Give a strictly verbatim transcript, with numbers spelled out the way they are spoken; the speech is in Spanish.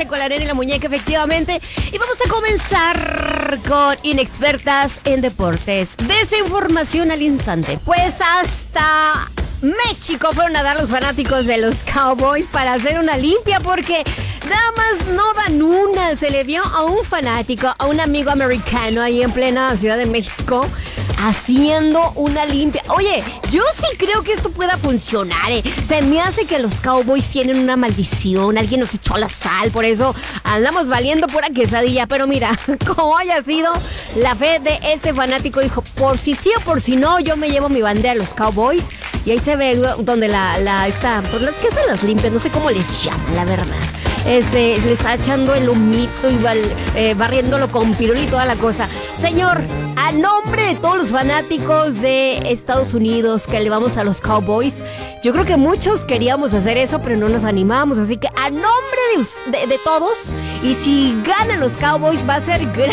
con la arena y la muñeca, efectivamente. Y vamos a comenzar con inexpertas en deportes. Desinformación al instante. Pues hasta México fueron a dar los fanáticos de los Cowboys para hacer una limpia, porque nada más no dan una. Se le vio a un fanático, a un amigo americano ahí en plena Ciudad de México, haciendo una limpia. Oye, yo sí creo que esto pueda funcionar, ¿eh? Se me hace que los Cowboys tienen una maldición. Alguien nos echó la sal, por eso andamos valiendo pura quesadilla. Pero mira, como haya sido, la fe de este fanático dijo, por si sí o por si no, yo me llevo mi bandera a los Cowboys. Y ahí se ve donde la, la esta, pues las que hacen las limpias, no sé cómo les llaman, la verdad. Este, le está echando el humito y eh, barriéndolo con pirul y toda la cosa. Señor, a nombre de todos los fanáticos de Estados Unidos que le vamos a los Cowboys, yo creo que muchos queríamos hacer eso, pero no nos animamos. Así que a nombre de, de, de todos, y si ganan los Cowboys, va a ser gran